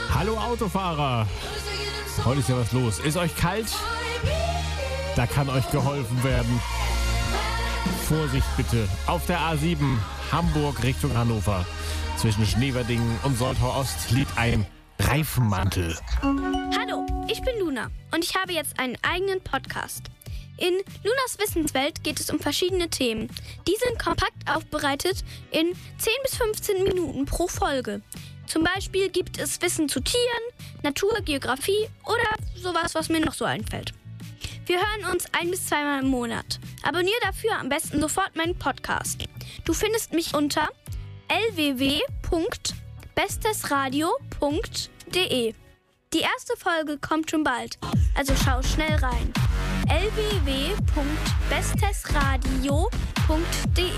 Hallo Autofahrer. Heute ist ja was los. Ist euch kalt? Da kann euch geholfen werden. Vorsicht bitte. Auf der A7 Hamburg Richtung Hannover. Zwischen Schneverdingen und Soltau Ost liegt ein Reifenmantel. Hallo, ich bin Luna und ich habe jetzt einen eigenen Podcast. In Lunas Wissenswelt geht es um verschiedene Themen. Die sind kompakt aufbereitet in 10 bis 15 Minuten pro Folge. Zum Beispiel gibt es Wissen zu Tieren, Natur, Geografie oder sowas, was mir noch so einfällt. Wir hören uns 1 bis 2 Mal im Monat. Abonniere dafür am besten sofort meinen Podcast. Du findest mich unter lww.bestesradio.de. Die erste Folge kommt schon bald, also schau schnell rein. lww.bestesradio.de